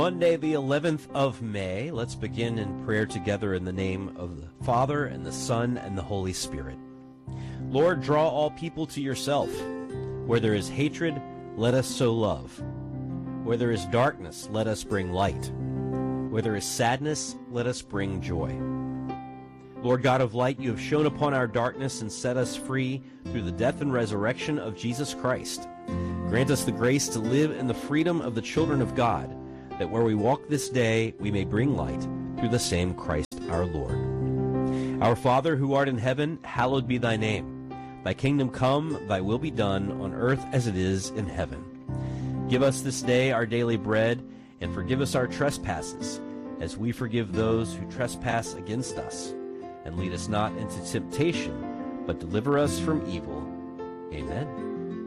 Monday, the 11th of May. Let's begin in prayer together in the name of the Father, and the Son, and the Holy Spirit. Lord, draw all people to yourself. Where there is hatred, let us sow love. Where there is darkness, let us bring light. Where there is sadness, let us bring joy. Lord God of light, you have shone upon our darkness and set us free through the death and resurrection of Jesus Christ. Grant us the grace to live in the freedom of the children of God, that where we walk this day, we may bring light through the same Christ our Lord. Our Father, who art in heaven, hallowed be thy name. Thy kingdom come, thy will be done, on earth as it is in heaven. Give us this day our daily bread, and forgive us our trespasses, as we forgive those who trespass against us. And lead us not into temptation, but deliver us from evil. Amen.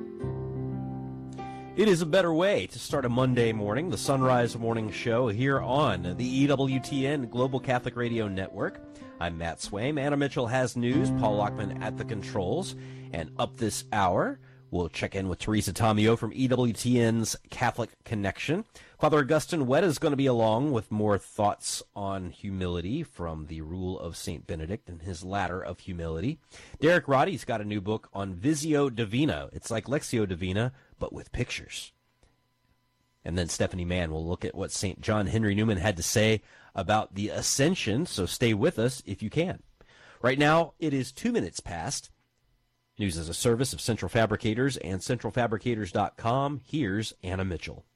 It is a better way to start a Monday morning, the Sunrise Morning Show here on the EWTN Global Catholic Radio Network. I'm Matt Swaim. Anna Mitchell has news. Paul Lockman at the controls. And up this hour, we'll check in with Teresa Tomeo from EWTN's Catholic Connection. Father Augustine Wetta is going to be along with more thoughts on humility from the Rule of St. Benedict and his Ladder of Humility. Derek Roddy's got a new book on Visio Divina. It's like Lectio Divina, but with pictures. And then Stephanie Mann will look at what St. John Henry Newman had to say about the Ascension, so stay with us if you can. Right now, it is 2 minutes past. News as a service of Central Fabricators and centralfabricators.com. Here's Anna Mitchell.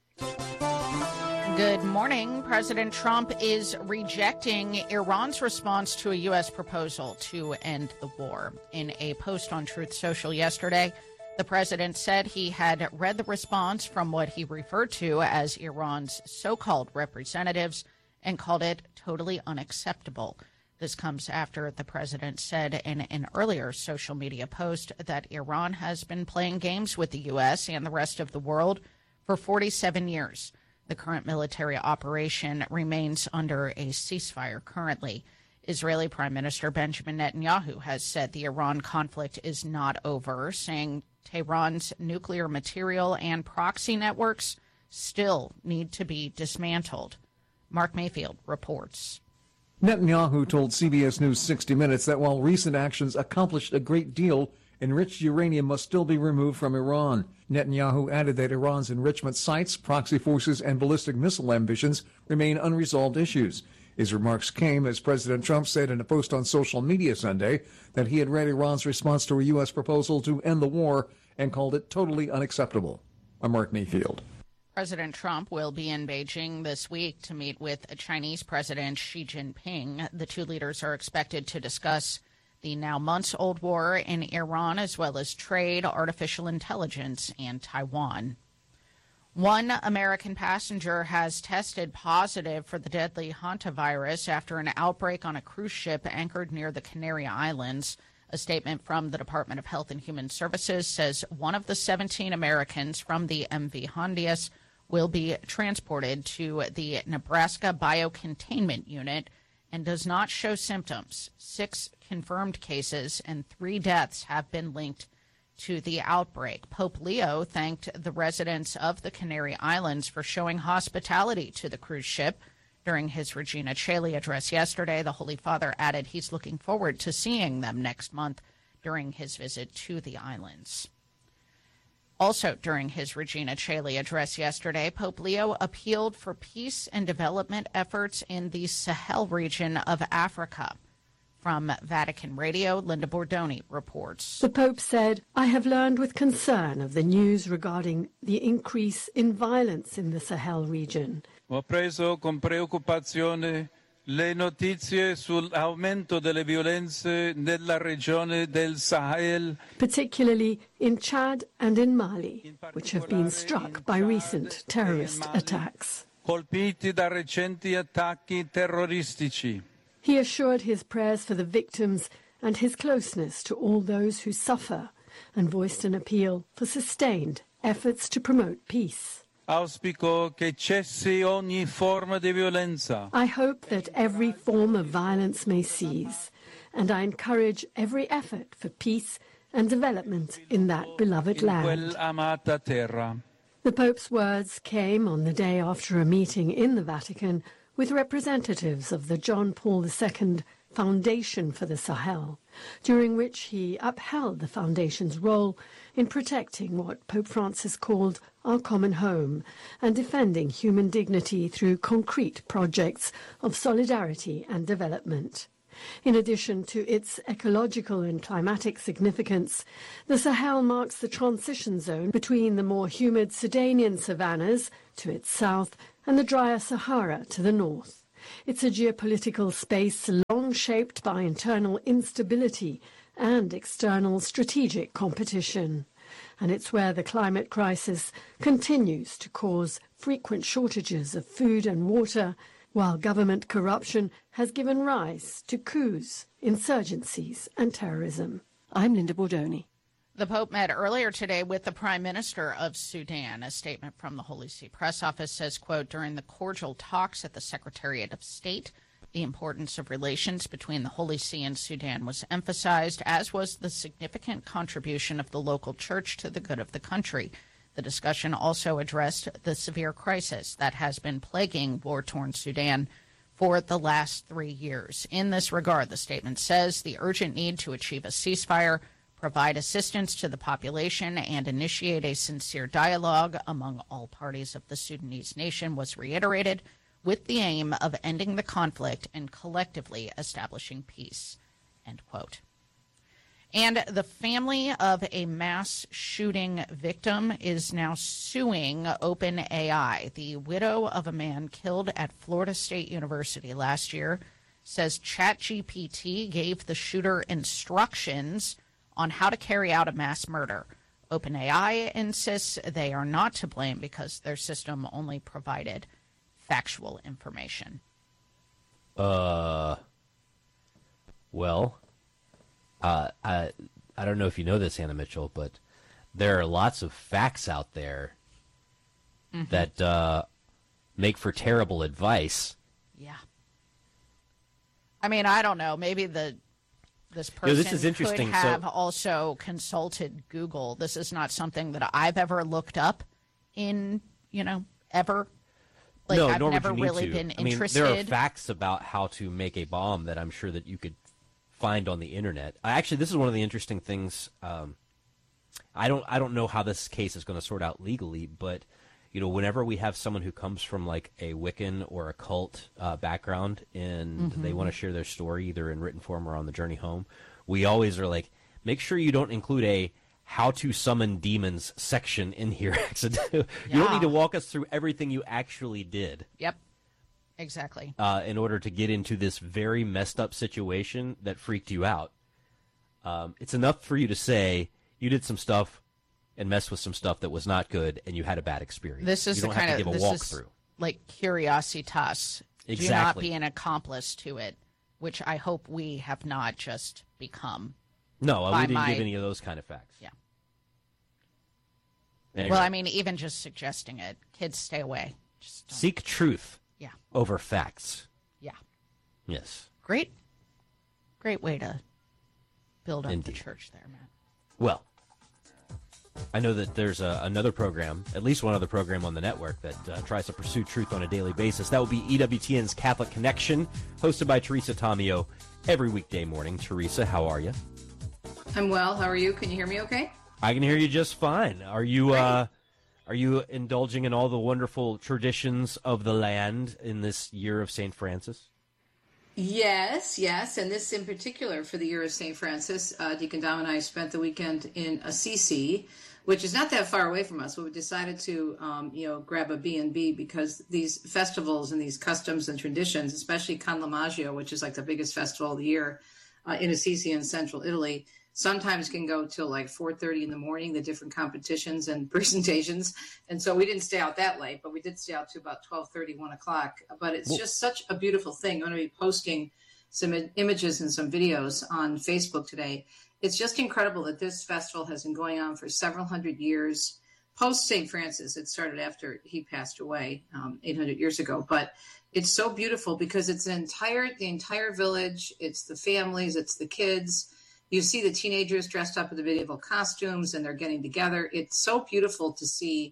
Good morning. President Trump is rejecting Iran's response to a U.S. proposal to end the war. In a post on Truth Social yesterday, the president said he had read the response from what he referred to as Iran's so-called representatives and called it totally unacceptable. This comes after the president said in an earlier social media post that Iran has been playing games with the U.S. and the rest of the world for 47 years. The current military operation remains under a ceasefire currently. Israeli Prime Minister Benjamin Netanyahu has said the Iran conflict is not over, saying Tehran's nuclear material and proxy networks still need to be dismantled. Mark Mayfield reports. Netanyahu told CBS News 60 Minutes that while recent actions accomplished a great deal, enriched uranium must still be removed from Iran. Netanyahu added that Iran's enrichment sites, proxy forces, and ballistic missile ambitions remain unresolved issues. His remarks came as President Trump said in a post on social media Sunday that he had read Iran's response to a U.S. proposal to end the war and called it totally unacceptable. I'm Mark Mayfield. President Trump will be in Beijing this week to meet with Chinese President Xi Jinping. The two leaders are expected to discuss the now months-old war in Iran, as well as trade, artificial intelligence, and Taiwan. One American passenger has tested positive for the deadly hantavirus after an outbreak on a cruise ship anchored near the Canary Islands. A statement from the Department of Health and Human Services says one of the 17 Americans from the MV Hondias will be transported to the Nebraska Biocontainment Unit and does not show symptoms. 6 confirmed cases and 3 deaths have been linked to the outbreak. Pope Leo thanked the residents of the Canary Islands for showing hospitality to the cruise ship. During his Regina Coeli address yesterday, the Holy Father added he's looking forward to seeing them next month during his visit to the islands. Also during his Regina Coeli address yesterday, Pope Leo appealed for peace and development efforts in the Sahel region of Africa. From Vatican Radio, Linda Bordoni reports. The Pope said, "I have learned with concern of the news regarding the increase in violence in the Sahel region. Ho preso con preoccupazione le notizie sull'aumento delle violenze nella regione del Sahel, particularly in Chad and in Mali, which have been struck by recent terrorist attacks." colpiti da recenti attacchi terroristici. He assured his prayers for the victims and his closeness to all those who suffer, and voiced an appeal for sustained efforts to promote peace. Auspico che cessi ogni forma di violenza. I hope that every form of violence may cease, and I encourage every effort for peace and development in that beloved land. Quell'amata terra. The Pope's words came on the day after a meeting in the Vatican with representatives of the John Paul II Foundation for the Sahel, during which he upheld the foundation's role in protecting what Pope Francis called our common home and defending human dignity through concrete projects of solidarity and development. In addition to its ecological and climatic significance, the Sahel marks the transition zone between the more humid Sudanian savannas to its south and the drier Sahara to the north. It's a geopolitical space long shaped by internal instability and external strategic competition. And it's where the climate crisis continues to cause frequent shortages of food and water, while government corruption has given rise to coups, insurgencies, and terrorism. I'm Linda Bordoni. The Pope met earlier today with the Prime Minister of Sudan. A statement from the Holy See Press Office says, quote, during the cordial talks at the Secretariat of State, the importance of relations between the Holy See and Sudan was emphasized, as was the significant contribution of the local church to the good of the country. The discussion also addressed the severe crisis that has been plaguing war-torn Sudan for the last 3 years. In this regard, the statement says the urgent need to achieve a ceasefire, provide assistance to the population, and initiate a sincere dialogue among all parties of the Sudanese nation was reiterated, with the aim of ending the conflict and collectively establishing peace, end quote. And the family of a mass shooting victim is now suing OpenAI. The widow of a man killed at Florida State University last year says ChatGPT gave the shooter instructions on how to carry out a mass murder. OpenAI insists they are not to blame because their system only provided factual information. I don't know if you know this, Hannah Mitchell, but there are lots of facts out there that make for terrible advice. Yeah. I mean, I don't know. Maybe this person this is interesting. Could have also consulted Google. This is not something that I've ever looked up in, ever. Like, no, I've nor never would you really need to. been I mean, interested. there are facts about how to make a bomb that I'm sure that you could find on the internet. Actually, this is one of the interesting things. I don't know how this case is going to sort out legally, but whenever we have someone who comes from like a Wiccan or a cult background and they want to share their story either in written form or on the journey home, we always are like, make sure you don't include a how to summon demons section in here. You don't need to walk us through everything you actually did. Yep. Exactly. In order to get into this very messed up situation that freaked you out. It's enough for you to say you did some stuff and messed with some stuff that was not good and you had a bad experience. This is you don't have to give a walkthrough. Like curiositas. Exactly. Do not be an accomplice to it, which I hope we have not just become. No, we didn't give any of those kind of facts. Yeah. Anyway. Well, I mean, even just suggesting it, kids, stay away. Just don't. Seek truth. Yeah. Over facts. Yeah. Yes. Great way to build up Indeed. the church there, man. Well, I know that there's another program, at least one other program on the network that tries to pursue truth on a daily basis. That will be EWTN's Catholic Connection, hosted by Teresa Tomeo every weekday morning. Teresa, how are you? I'm well. How are you? Can you hear me okay? I can hear you just fine. Are you indulging in all the wonderful traditions of the land in this year of St. Francis? Yes. And this in particular for the year of St. Francis, Deacon Dom and I spent the weekend in Assisi, which is not that far away from us. We decided to, grab a B&B because these festivals and these customs and traditions, especially Can La Maggio, which is like the biggest festival of the year in Assisi in central Italy, sometimes can go till like 4:30 in the morning, the different competitions and presentations. And so we didn't stay out that late, but we did stay out to about 12:30, 1 o'clock. But it's just such a beautiful thing. I'm going to be posting some images and some videos on Facebook today. It's just incredible that this festival has been going on for several hundred years. Post St. Francis, it started after he passed away 800 years ago. But it's so beautiful because it's the entire village. It's the families, it's the kids. You see the teenagers dressed up in the medieval costumes and they're getting together. It's so beautiful to see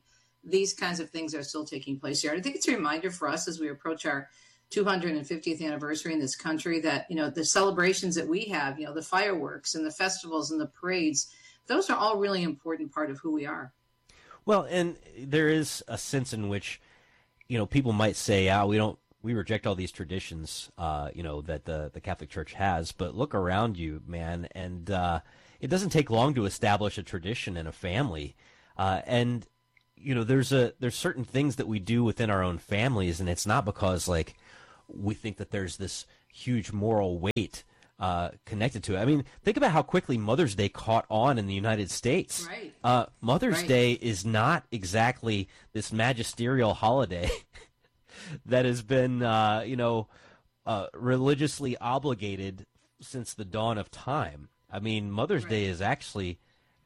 these kinds of things are still taking place here. And I think it's a reminder for us as we approach our 250th anniversary in this country that, the celebrations that we have, the fireworks and the festivals and the parades, those are all really important part of who we are. Well, and there is a sense in which, people might say, we reject all these traditions, that the Catholic Church has, but look around you, man, and it doesn't take long to establish a tradition in a family. And there's certain things that we do within our own families, and it's not because we think that there's this huge moral weight connected to it. I mean, think about how quickly Mother's Day caught on in the United States. Right. Mother's Day is not exactly this magisterial holiday that has been, religiously obligated since the dawn of time. I mean, Mother's Day is actually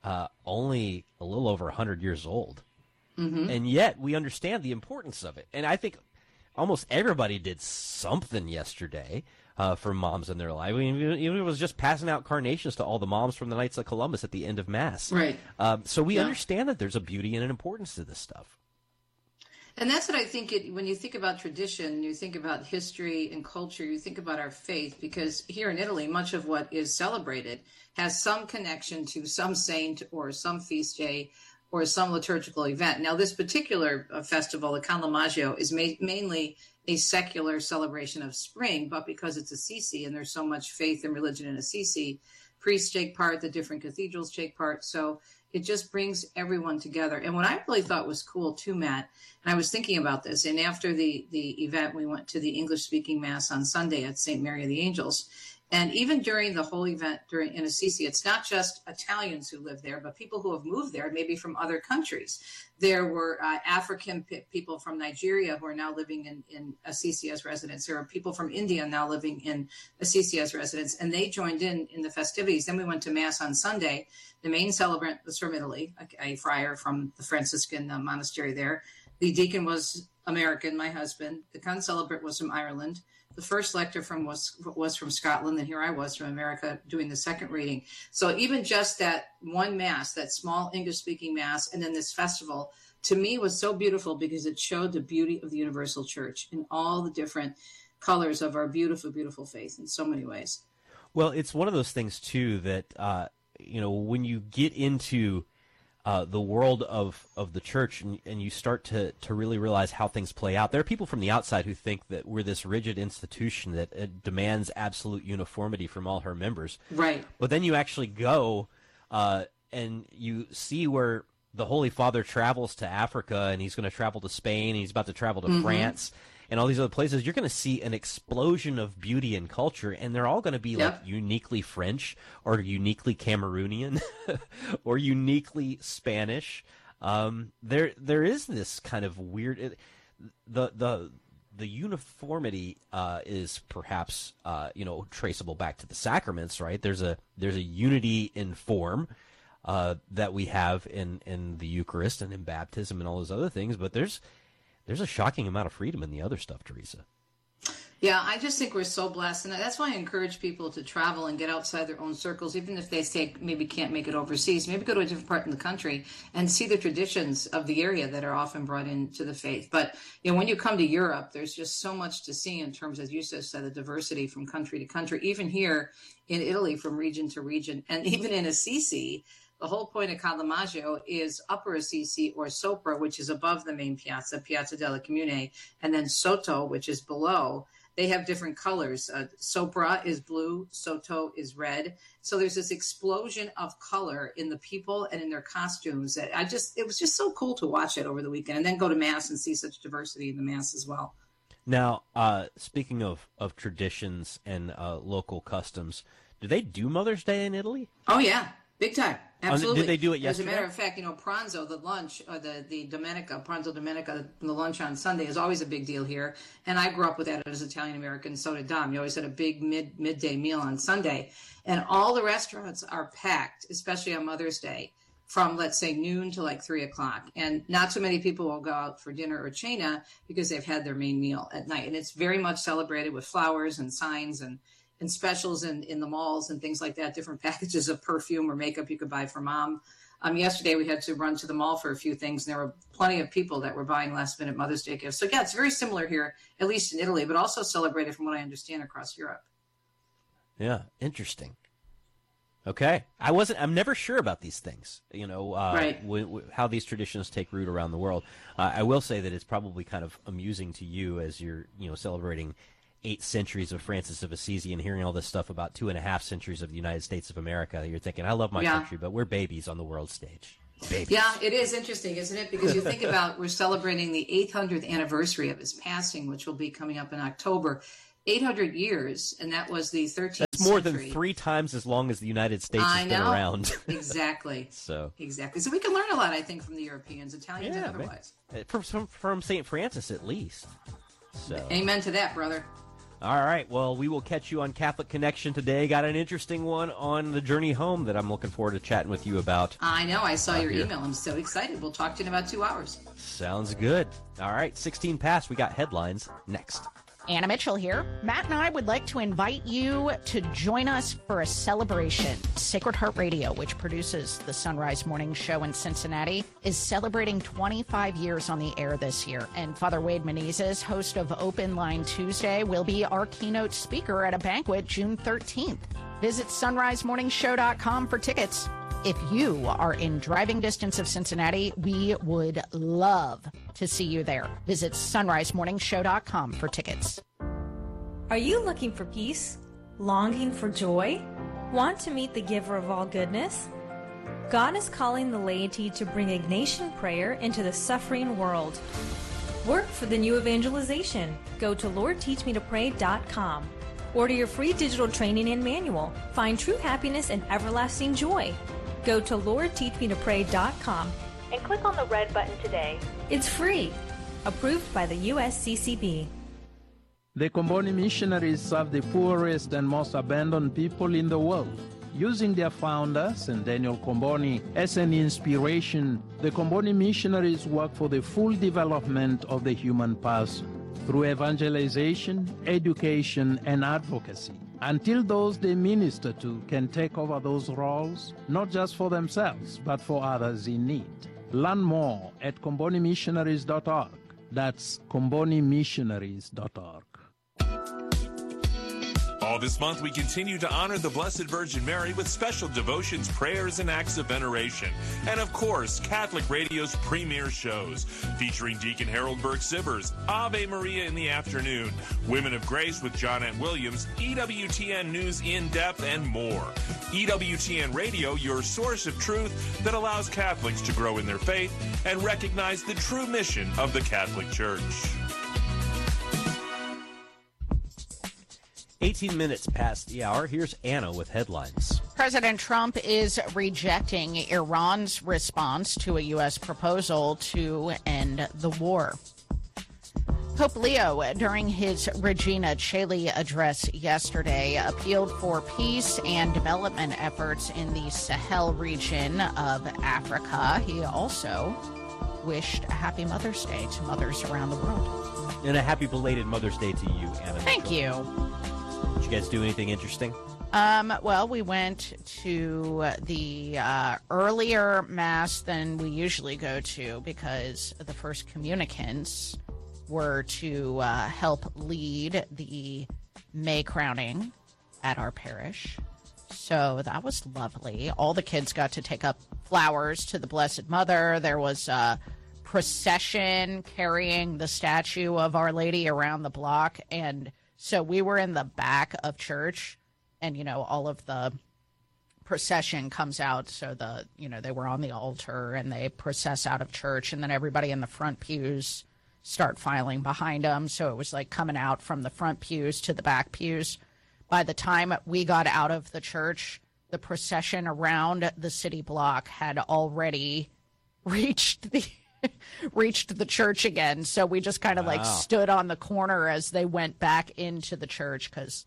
only a little over 100 years old. Mm-hmm. And yet we understand the importance of it. And I think almost everybody did something yesterday for moms in their life. I mean, even if it was just passing out carnations to all the moms from the Knights of Columbus at the end of Mass. Right. So we understand that there's a beauty and an importance to this stuff. And that's what I think when you think about tradition, you think about history and culture, you think about our faith, because here in Italy, much of what is celebrated has some connection to some saint or some feast day or some liturgical event. Now, this particular festival, the Can Maggio, is mainly a secular celebration of spring, but because it's Assisi and there's so much faith and religion in Assisi, priests take part, the different cathedrals take part. So it just brings everyone together. And what I really thought was cool too, Matt, and I was thinking about this, and after the event, we went to the English-speaking Mass on Sunday at St. Mary of the Angels. And even during the whole event in Assisi, it's not just Italians who live there, but people who have moved there, maybe from other countries. There were African people from Nigeria who are now living in Assisi as residents. There are people from India now living in Assisi as residents, and they joined in the festivities. Then we went to Mass on Sunday. The main celebrant was from Italy, a friar from the Franciscan monastery there. The deacon was American, my husband. The concelebrant was from Ireland. The first lector was from Scotland, and here I was from America doing the second reading. So even just that one Mass, that small English-speaking Mass, and then this festival, to me was so beautiful because it showed the beauty of the universal church in all the different colors of our beautiful, beautiful faith in so many ways. Well, it's one of those things, too, that, when you get into the world of the church and you start to really realize how things play out. There are people from the outside who think that we're this rigid institution that demands absolute uniformity from all her members. Right. But then you actually go and you see where the Holy Father travels to Africa, and he's going to travel to Spain, and he's about to travel to France and all these other places. You're going to see an explosion of beauty and culture, and they're all going to be like uniquely French or uniquely Cameroonian or uniquely Spanish. There is this kind of weird the uniformity is perhaps traceable back to the sacraments, right? There's a unity in form that we have in the Eucharist and in baptism and all those other things, but there's a shocking amount of freedom in the other stuff, Teresa. Yeah, I just think we're so blessed. And that's why I encourage people to travel and get outside their own circles, even if they maybe can't make it overseas. Maybe go to a different part in the country and see the traditions of the area that are often brought into the faith. But when you come to Europe, there's just so much to see in terms, as you just said, the diversity from country to country, even here in Italy from region to region. And even in Assisi, the whole point of Can Maggio is Upper Assisi or Sopra, which is above the main piazza, Piazza della Comune, and then Sotto, which is below. They have different colors. Sopra is blue, Sotto is red. So there's this explosion of color in the people and in their costumes. That it was just so cool to watch it over the weekend, and then go to Mass and see such diversity in the Mass as well. Now, speaking of traditions and local customs, do they do Mother's Day in Italy? Oh, yeah. Big time. Absolutely. Did they do it yesterday? As a matter of fact, Pranzo, the lunch, or the Domenica, Pranzo Domenica, the lunch on Sunday is always a big deal here. And I grew up with that as Italian American, so did Dom. You always had a big midday meal on Sunday. And all the restaurants are packed, especially on Mother's Day, from, let's say, noon to like 3 o'clock. And not too many people will go out for dinner or cena because they've had their main meal at night. And it's very much celebrated with flowers and signs and specials in the malls and things like that, different packages of perfume or makeup you could buy for mom. Yesterday we had to run to the mall for a few things, and there were plenty of people that were buying last-minute Mother's Day gifts. So yeah, it's very similar here, at least in Italy, but also celebrated, from what I understand, across Europe. Yeah, interesting. Okay, I'm never sure about these things. Right. How these traditions take root around the world. I will say that it's probably kind of amusing to you as you're, celebrating 8 centuries of Francis of Assisi and hearing all this stuff about 2.5 centuries of the United States of America. You're thinking, I love my country, but we're babies on the world stage. Babies. Yeah, it is interesting, isn't it? Because you think about, we're celebrating the 800th anniversary of his passing, which will be coming up in October. 800 years, and that was the 13th century. That's more than 3 times as long as the United States has been around. Exactly. Exactly. So we can learn a lot, I think, from the Europeans, Italians, and otherwise. From St. Francis, at least. So. Amen to that, brother. All right. Well, we will catch you on Catholic Connection today. Got an interesting one on the journey home that I'm looking forward to chatting with you about. I know. I saw your email. I'm so excited. We'll talk to you in about 2 hours. Sounds good. All right. 16 past. We got headlines next. Anna Mitchell here. Matt and I would like to invite you to join us for a celebration. Sacred Heart Radio, which produces the Sunrise Morning Show in Cincinnati, is celebrating 25 years on the air this year. And Father Wade Menezes, host of Open Line Tuesday, will be our keynote speaker at a banquet June 13th. Visit sunrisemorningshow.com for tickets. If you are in driving distance of Cincinnati, we would love to see you there. Visit sunrisemorningshow.com for tickets. Are you looking for peace? Longing for joy? Want to meet the giver of all goodness? God is calling the laity to bring Ignatian prayer into the suffering world. Work for the new evangelization. Go to LordTeachMeToPray.com. Order your free digital training and manual. Find true happiness and everlasting joy. Go to LordTeachMeToPray.com and click on the red button today. It's free. Approved by the USCCB. The Comboni missionaries serve the poorest and most abandoned people in the world. Using their founder, St. Daniel Comboni, as an inspiration, the Comboni missionaries work for the full development of the human person through evangelization, education, and advocacy, until those they minister to can take over those roles, not just for themselves, but for others in need. Learn more at combonimissionaries.org. That's combonimissionaries.org. All this month, we continue to honor the Blessed Virgin Mary with special devotions, prayers, and acts of veneration. And of course, Catholic Radio's premier shows, featuring Deacon Harold Burke-Sivers, Ave Maria in the afternoon, Women of Grace with Johnnette Williams, EWTN News in Depth, and more. EWTN Radio, your source of truth that allows Catholics to grow in their faith and recognize the true mission of the Catholic Church. 18 minutes past the hour. Here's Anna with headlines. President Trump is rejecting Iran's response to a U.S. proposal to end the war. Pope Leo, during his Regina Coeli address yesterday, appealed for peace and development efforts in the Sahel region of Africa. He also wished a happy Mother's Day to mothers around the world. And a happy belated Mother's Day to you, Anna. Thank you. Did you guys do anything interesting? Well, we went to the earlier Mass than we usually go to because the first communicants were to help lead the May crowning at our parish. So that was lovely. All the kids got to take up flowers to the Blessed Mother. There was a procession carrying the statue of Our Lady around the block. And so we were in the back of church, and, you know, all of the procession comes out. So they were on the altar and they process out of church, and then everybody in the front pews start filing behind them. So it was like coming out from the front pews to the back pews. By the time we got out of the church, the procession around the city block had already reached the church again. So we just kind of like stood on the corner as they went back into the church because,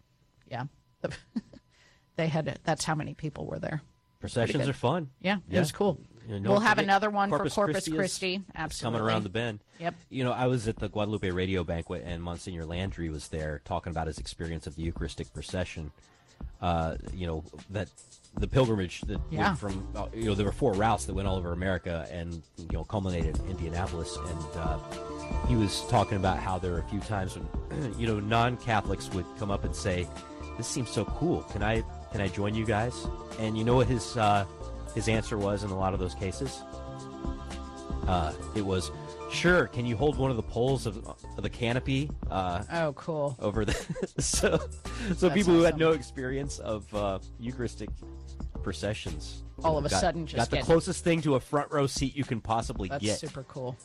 that's how many people were there. Processions are fun. Yeah, it was cool. We'll have another one for Corpus Christi. Absolutely. Coming around the bend. Yep. You know, I was at the Guadalupe Radio banquet, and Monsignor Landry was there talking about his experience of the Eucharistic procession. that the pilgrimage that went from, there were 4 routes that went all over America and, culminated in Indianapolis. And he was talking about how there were a few times when, non-Catholics would come up and say, "This seems so cool. Can I join you guys?" And you know what his answer was in a lot of those cases? It was, "Sure. Can you hold one of the poles of the canopy?" Oh, cool. Over the so people who had no experience of Eucharistic processions all of a sudden just got the closest thing to a front row seat you can possibly get. That's super cool.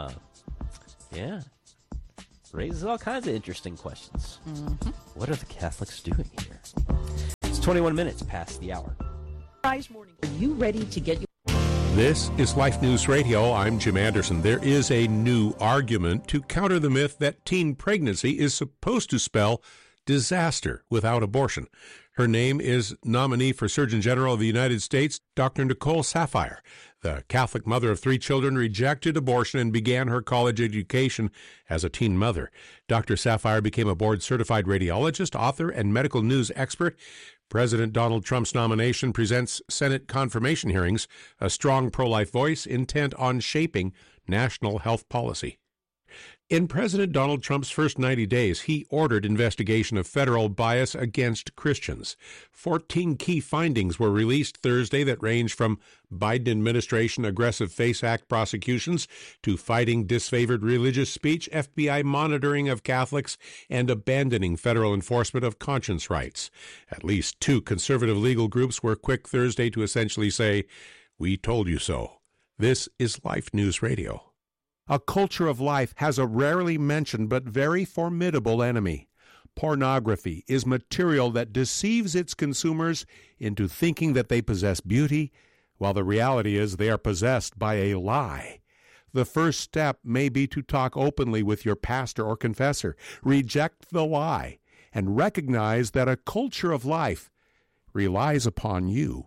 Yeah, raises all kinds of interesting questions. Mm-hmm. What are the Catholics doing here? It's 21 minutes past the hour. Morning. Are you ready to get your... This is Life News Radio. I'm Jim Anderson. There is a new argument to counter the myth that teen pregnancy is supposed to spell disaster without abortion. Her name is nominee for Surgeon General of the United States, Dr. Nicole Saphier. The Catholic mother of 3 children rejected abortion and began her college education as a teen mother. Dr. Saphier became a board-certified radiologist, author, and medical news expert. President Donald Trump's nomination presents Senate confirmation hearings, a strong pro-life voice intent on shaping national health policy. In President Donald Trump's first 90 days, he ordered investigation of federal bias against Christians. 14 key findings were released Thursday that range from Biden administration aggressive FACE Act prosecutions to fighting disfavored religious speech, FBI monitoring of Catholics, and abandoning federal enforcement of conscience rights. At least 2 conservative legal groups were quick Thursday to essentially say, "We told you so." This is Life News Radio. A culture of life has a rarely mentioned but very formidable enemy. Pornography is material that deceives its consumers into thinking that they possess beauty, while the reality is they are possessed by a lie. The first step may be to talk openly with your pastor or confessor, reject the lie, and recognize that a culture of life relies upon you.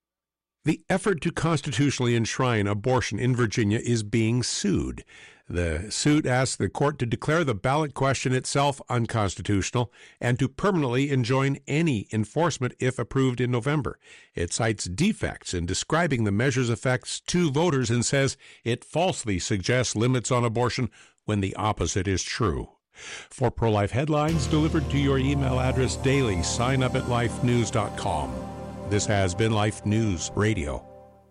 The effort to constitutionally enshrine abortion in Virginia is being sued. The suit asks the court to declare the ballot question itself unconstitutional and to permanently enjoin any enforcement if approved in November. It cites defects in describing the measure's effects to voters and says it falsely suggests limits on abortion when the opposite is true. For pro-life headlines delivered to your email address daily, sign up at lifenews.com. This has been Life News Radio.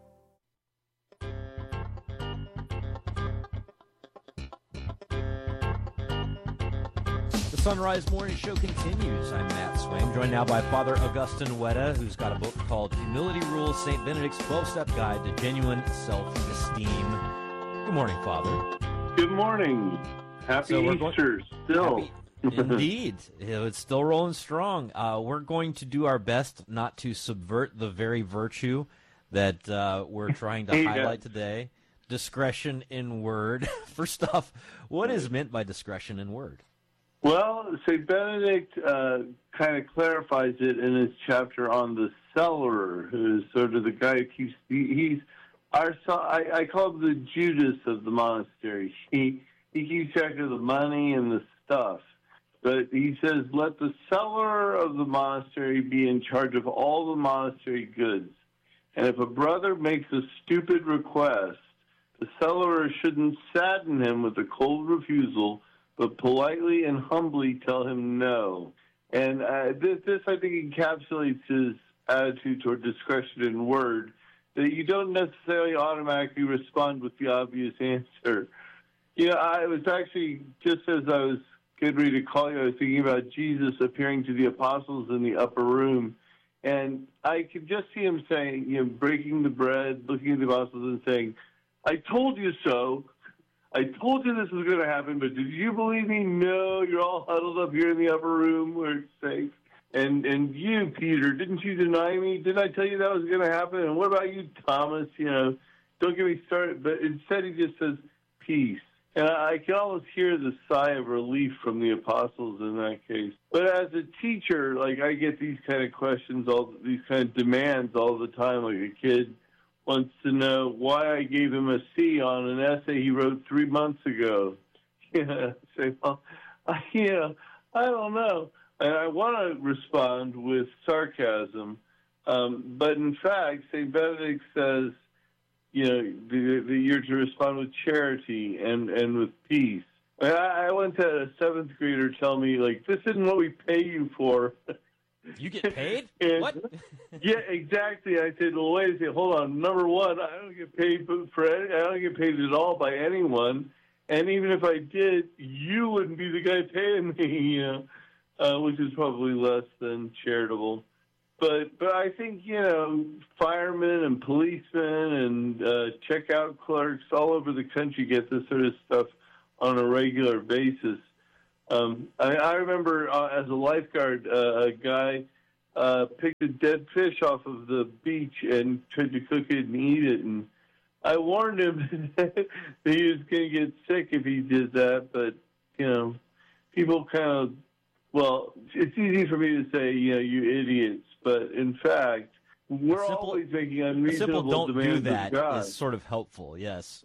The Sunrise Morning Show continues. I'm Matt Swain, joined now by Father Augustine Weta, who's got a book called Humility Rules, St. Benedict's 12-Step Guide to Genuine Self-Esteem. Good morning, Father. Good morning. Happy Easter still. Indeed. It's still rolling strong. We're going to do our best not to subvert the very virtue that we're trying to highlight today. Discretion in word. First off, what is meant by discretion in word? Well, St. Benedict kind of clarifies it in his chapter on the cellarer, who is sort of the guy who keeps, I call him the Judas of the monastery. He keeps track of the money and the stuff. But he says, let the cellarer of the monastery be in charge of all the monastery goods. And if a brother makes a stupid request, the cellarer shouldn't sadden him with a cold refusal, but politely and humbly tell him no. And this, I think, encapsulates his attitude toward discretion in word, that you don't necessarily automatically respond with the obvious answer. I was actually, just as I was getting ready to call you, I was thinking about Jesus appearing to the apostles in the upper room. And I could just see him saying, breaking the bread, looking at the apostles and saying, I told you so. I told you this was going to happen, but did you believe me? No, you're all huddled up here in the upper room where it's safe. And you, Peter, didn't you deny me? Didn't I tell you that was going to happen? And what about you, Thomas? Don't get me started. But instead he just says, peace. And I can almost hear the sigh of relief from the apostles in that case. But as a teacher, I get these kind of questions, these kind of demands all the time. Like a kid wants to know why I gave him a C on an essay he wrote 3 months ago. Say, well, I don't know. And I want to respond with sarcasm, but in fact, St. Benedict says, that you're to respond with charity and with peace. I once had a 7th grader tell me, this isn't what we pay you for. You get paid? What? Yeah, exactly. I said, well, wait a second, hold on. Number one, I don't get paid I don't get paid at all by anyone. And even if I did, you wouldn't be the guy paying me, which is probably less than charitable. But I think, firemen and policemen and checkout clerks all over the country get this sort of stuff on a regular basis. I remember as a lifeguard, a guy picked a dead fish off of the beach and tried to cook it and eat it. And I warned him that he was going to get sick if he did that. But, people kind of, it's easy for me to say, you idiots. But in fact, we're always making unreasonable demands don't do that of God. Is sort of helpful, yes.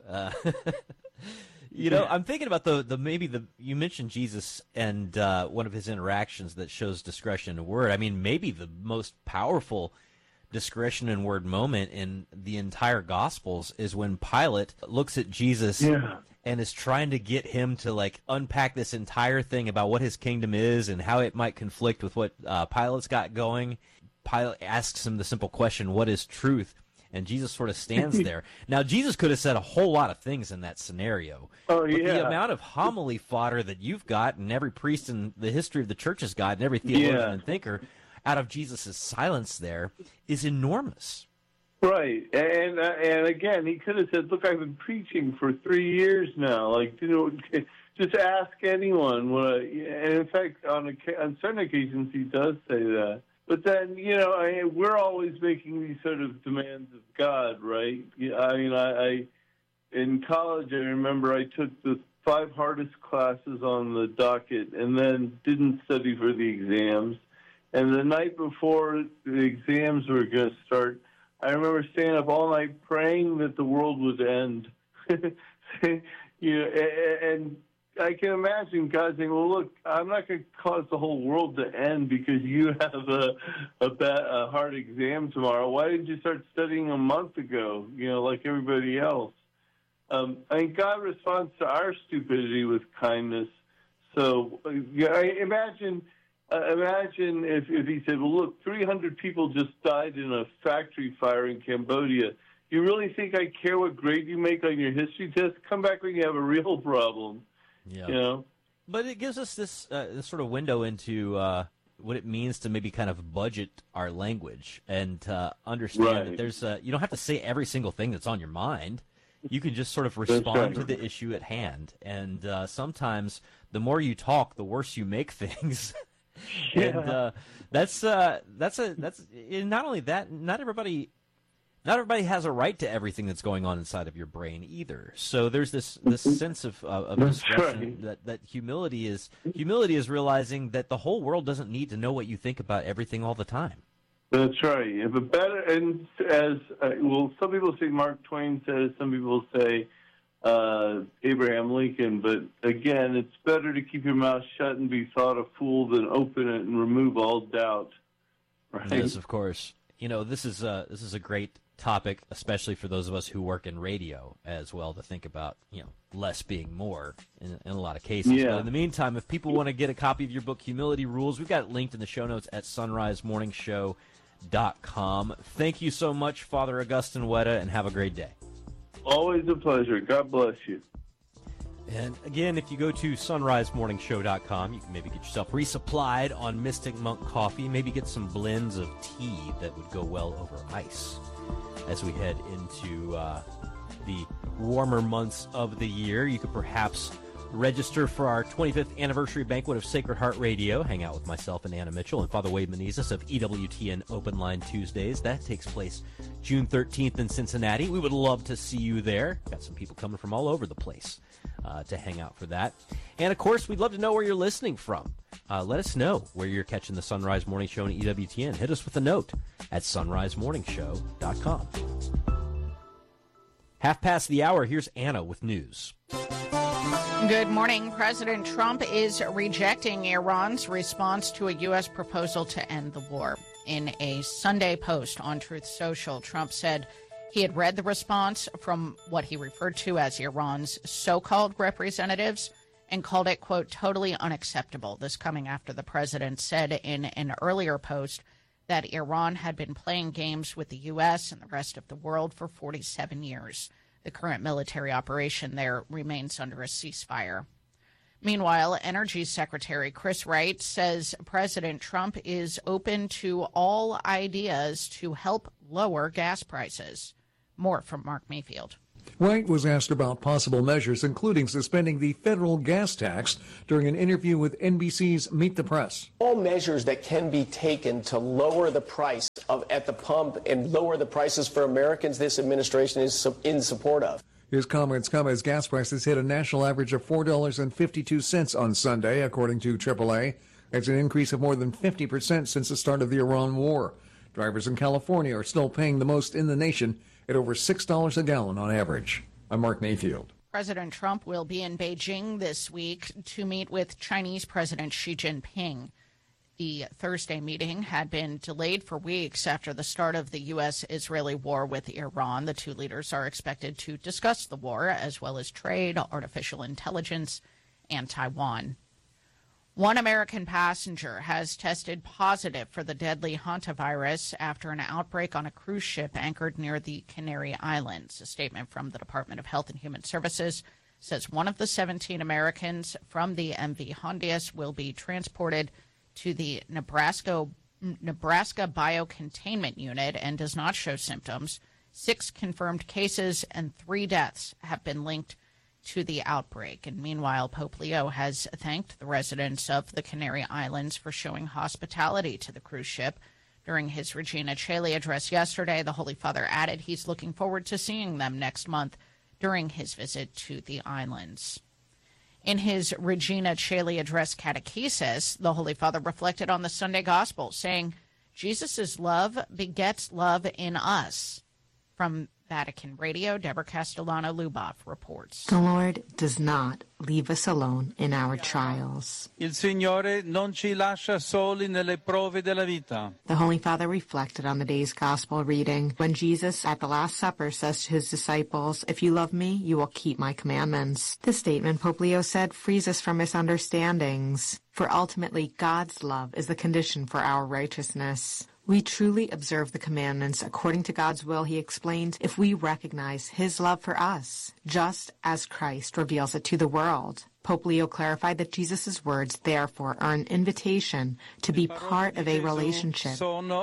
I'm thinking about you mentioned Jesus and one of his interactions that shows discretion in word. I mean, maybe the most powerful discretion in word moment in the entire Gospels is when Pilate looks at Jesus and is trying to get him to unpack this entire thing about what his kingdom is and how it might conflict with what Pilate's got going. Pilate asks him the simple question, what is truth? And Jesus sort of stands there. Now, Jesus could have said a whole lot of things in that scenario. Oh, yeah. But the amount of homily fodder that you've got and every priest in the history of the church has got and every theologian and thinker out of Jesus' silence there is enormous. Right. And again, he could have said, look, I've been preaching for 3 years now. Just ask anyone. And in fact, on certain occasions, he does say that. But then, we're always making these sort of demands of God, right? I mean, in college, I remember I took the 5 hardest classes on the docket and then didn't study for the exams. And the night before the exams were going to start, I remember staying up all night praying that the world would end. And I can imagine God saying, well, look, I'm not going to cause the whole world to end because you have a hard exam tomorrow. Why didn't you start studying a month ago, like everybody else? I mean, God responds to our stupidity with kindness. So imagine if he said, well, look, 300 people just died in a factory fire in Cambodia. You really think I care what grade you make on your history test? Come back when you have a real problem. Yeah. But it gives us this sort of window into what it means to maybe kind of budget our language and understand that there's you don't have to say every single thing that's on your mind. You can just sort of respond to the issue at hand. And sometimes the more you talk, the worse you make things. And that's not only that, not everybody has a right to everything that's going on inside of your brain either. So there's this sense of discretion that humility is realizing that the whole world doesn't need to know what you think about everything all the time. That's right. But better, and as some people say Mark Twain says, some people say Abraham Lincoln. But again, it's better to keep your mouth shut and be thought a fool than open it and remove all doubt. Right? Yes, of course. This is a great topic, especially for those of us who work in radio as well, to think about, less being more in a lot of cases. Yeah. But in the meantime, if people want to get a copy of your book, Humility Rules, we've got it linked in the show notes at sunrisemorningshow.com. Thank you so much, Father Augustine Wetta, and have a great day. Always a pleasure. God bless you. And again, if you go to sunrisemorningshow.com, you can maybe get yourself resupplied on Mystic Monk coffee, maybe get some blends of tea that would go well over ice as we head into the warmer months of the year. You could perhaps register for our 25th anniversary banquet of Sacred Heart Radio. Hang out with myself and Anna Mitchell and Father Wade Menezes of EWTN Open Line Tuesdays. That takes place June 13th in Cincinnati. We would love to see you there. Got some people coming from all over the place to hang out for that. And, of course, we'd love to know where you're listening from. Let us know where you're catching the Sunrise Morning Show on EWTN. Hit us with a note at sunrisemorningshow.com. 1:30 the hour, here's Anna with news. Good morning. President Trump is rejecting Iran's response to a U.S. proposal to end the war. In a Sunday post on Truth Social, Trump said he had read the response from what he referred to as Iran's so-called representatives and called it, quote, totally unacceptable. This coming after the president said in an earlier post that Iran had been playing games with the U.S. and the rest of the world for 47 years. The current military operation there remains under a ceasefire. Meanwhile, Energy Secretary Chris Wright says President Trump is open to all ideas to help lower gas prices. More from Mark Mayfield. Wright was asked about possible measures, including suspending the federal gas tax, during an interview with NBC's Meet the Press. All measures that can be taken to lower the price at the pump and lower the prices for Americans, this administration is in support of. His comments come as gas prices hit a national average of $4.52 on Sunday, according to AAA. That's an increase of more than 50% since the start of the Iran war. Drivers in California are still paying the most in the nation at over $6 a gallon on average. I'm Mark Mayfield. President Trump will be in Beijing this week to meet with Chinese President Xi Jinping. The Thursday meeting had been delayed for weeks after the start of the U.S.-Israeli war with Iran. The two leaders are expected to discuss the war, as well as trade, artificial intelligence, and Taiwan. One American passenger has tested positive for the deadly hantavirus after an outbreak on a cruise ship anchored near the Canary Islands. A statement from the Department of Health and Human Services says one of the 17 Americans from the MV Hondias will be transported to the Nebraska Biocontainment Unit and does not show symptoms. 6 confirmed cases and 3 deaths have been linked to the outbreak. And meanwhile, Pope Leo has thanked the residents of the Canary Islands for showing hospitality to the cruise ship. During his Regina Coeli address yesterday, the Holy Father added he's looking forward to seeing them next month during his visit to the islands. In his Regina Coeli address catechesis, the Holy Father reflected on the Sunday Gospel, saying, Jesus' love begets love in us. From Vatican Radio, Deborah Castellano-Luboff reports. The Lord does not leave us alone in our trials. Il Signore non ci lascia soli nelle prove della vita. The Holy Father reflected on the day's Gospel reading when Jesus at the Last Supper says to his disciples, if you love me, you will keep my commandments. This statement, Pope Leo said, frees us from misunderstandings, for ultimately God's love is the condition for our righteousness. We truly observe the commandments according to God's will, he explained, if we recognize his love for us, just as Christ reveals it to the world. Pope Leo clarified that Jesus' words, therefore, are an invitation to be part of a relationship.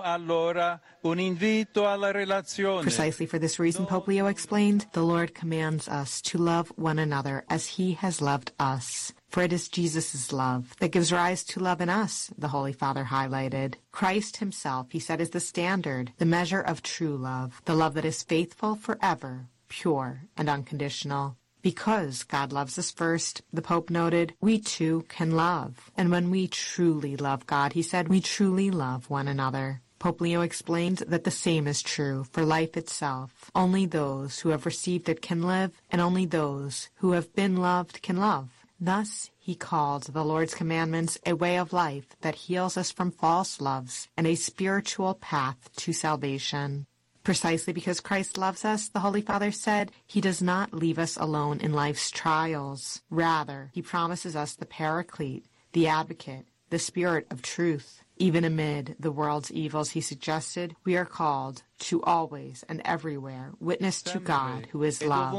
Precisely for this reason, Pope Leo explained, the Lord commands us to love one another as he has loved us. For it is Jesus' love that gives rise to love in us, the Holy Father highlighted. Christ himself, he said, is the standard, the measure of true love, the love that is faithful forever, pure and unconditional. Because God loves us first, the Pope noted, we too can love. And when we truly love God, he said, we truly love one another. Pope Leo explained that the same is true for life itself. Only those who have received it can live, and only those who have been loved can love. Thus, he called the Lord's commandments a way of life that heals us from false loves and a spiritual path to salvation. Precisely because Christ loves us, the Holy Father said, he does not leave us alone in life's trials. Rather, he promises us the Paraclete, the Advocate, the Spirit of truth. Even amid the world's evils, he suggested, we are called to always and everywhere witness to God, who is love.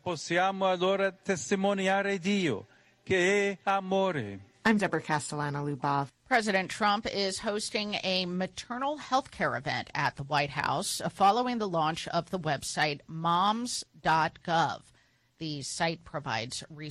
I'm Deborah Castellano-Luboff. President Trump is hosting a maternal health care event at the White House following the launch of the website moms.gov. The site provides resources